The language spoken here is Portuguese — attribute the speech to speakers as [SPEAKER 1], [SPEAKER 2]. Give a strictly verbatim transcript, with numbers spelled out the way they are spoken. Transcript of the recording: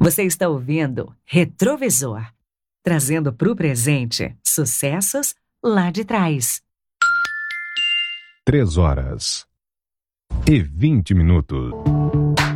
[SPEAKER 1] Você está ouvindo Retrovisor, trazendo para o presente sucessos lá de trás.
[SPEAKER 2] Três horas e vinte minutos.